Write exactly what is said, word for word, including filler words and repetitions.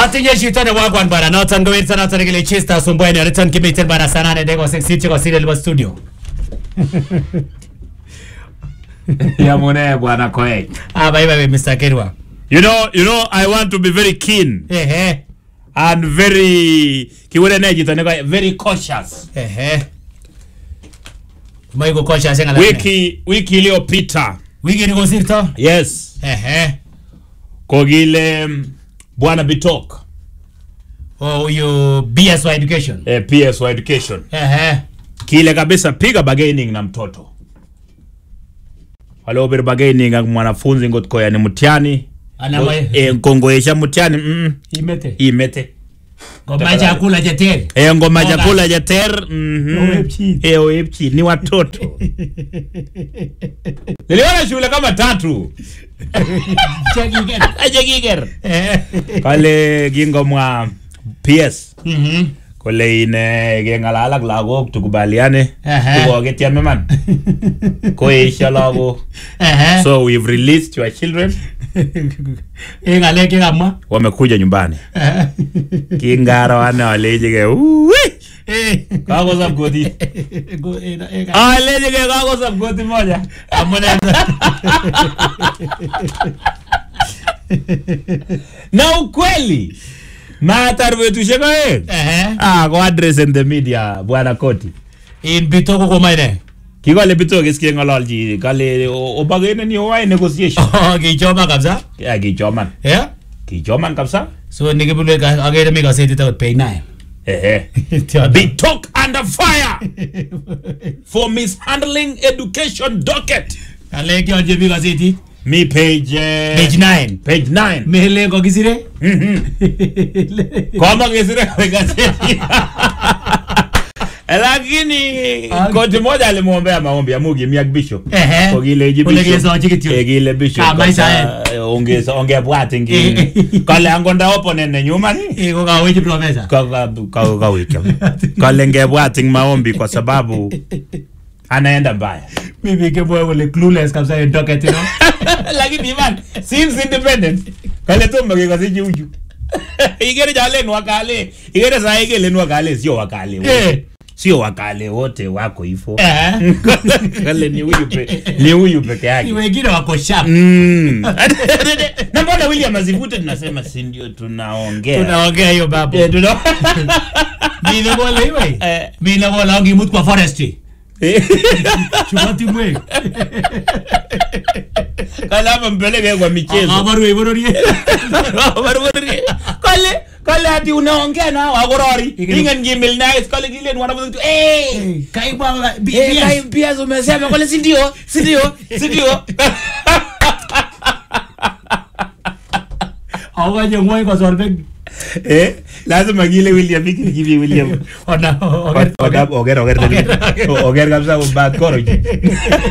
Matinye chito nebo akwan bana noton kowirta noton kile Chester Sumbweni return kimiten bana sana ne deko six chiko sile libo studio. Ya mone bwana Koech. Ah bye bye Mister Kerwa. You know, you know I want to be very keen. Eh eh. And very kiwele ne jito ne very cautious. Eh eh. Mai go cautious ngala. Wiki wiki iliyopita. Wiki niko sirto? Yes. Eh eh. Kogile Bwana Bitok. Oh, you B S Y education. Eh, P S Y education. Eh eh. Kile kabisa piga bargaining na mtoto. Wale obere bargaining ak mwanafunzi ngotko ya ni mutiani. Ana mai. Eh, kongoesha mutiani. Mm. Imete. Imete. Ngoma chakula jeter. Eh, ngoma chakula jeter. Mhm. Eh, oepchi ni watoto. Niliona shule kama tatu. Chagiger. Chagiger. Kale kingomwa P S. Mhm. Kole ine gengalala lagok tukubaliane. Tukogetiame man. Koesha lagok. So we've released your children. Eh ngale kingamwa. Wamekuja nyumbani. Kingaro ane walejige. Uwi. Eh, kago sab goti. Ah, lejige kago sab goti moja. Amone. Na ukweli. Matar wetu sheka eh. Eh. Ah, go address in the media bwana Koti. In Bitoko ko maine. Kigole Bitoko isikie ngololji kale obagene ni owae negotiation. Oh, kichoma kabisa. Yeah, kichoma. Yeah? Kichoma kabisa. So nikibule ka agere mi gazeti ta pay nine. Eh eh. Bitoko under fire for mishandling education docket. Kale kyo je mi gazeti. Mi page uh, page nine. Page nine. Mele ko kisire? Mhm. Kama kisire kwa gazeti. Lakini koti moja alimuombea maombi ya Mugi Miak Bishop. Eh. Kogile Bishop. Kulegeza chikitio. Egile Bishop. Ah, maisa ongeza ongea bwati ngine. Kale angonda opponent ne nyuma ni. Eh ko ka weji professor. Ka ka ka wiki. Kale nge bwati maombi kwa sababu anaenda mbaya. Mimi kebo wale clueless kabisa in docket you know. Lakini man seems independent. Kale tumba kwa siji uju. Igere jale ni wakale. Igere saa igele ni wakale sio wakale. Eh. Sio wakale wote wako hivyo. Eh. Kale ni huyu pe. Ni huyu peke yake. Ni wengine wako sharp. Mm. Na mbona William azivute tunasema si ndio tunaongea. Tunaongea hiyo babu. Eh, tuna. Mimi wala hiwe. Mimi wala ongi mut kwa forestry. Chukati mwe. Kala mpeleke kwa michezo. Amaru iborie. Amaru iborie. Kale kale ati unaongea na wagorori. Ingen gimil nice kale kile ni wanafunzi. Eh, kaibwa eh kai pia umesema kale si ndio? Si ndio? Si ndio? Hawaje ngoi kwa sorbe. Eh, lazima gile William biki gibi William. Ona oger oger oger oger kabisa ubad koroji.